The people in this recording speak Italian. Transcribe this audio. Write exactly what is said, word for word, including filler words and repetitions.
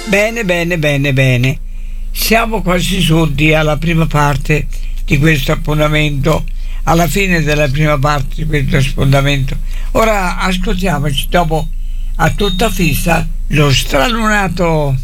Bene, bene, bene, bene. Siamo quasi giunti alla prima parte di questo appuntamento, alla fine della prima parte di questo appuntamento. Ora ascoltiamoci dopo a tutta fissa lo stralunato.